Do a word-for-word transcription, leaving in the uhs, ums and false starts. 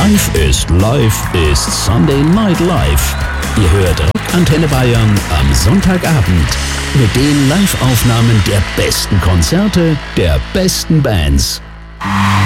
Live ist Live ist Sunday Night Live. Ihr hört Rock Antenne Bayern am Sonntagabend mit den Live-Aufnahmen der besten Konzerte der besten Bands.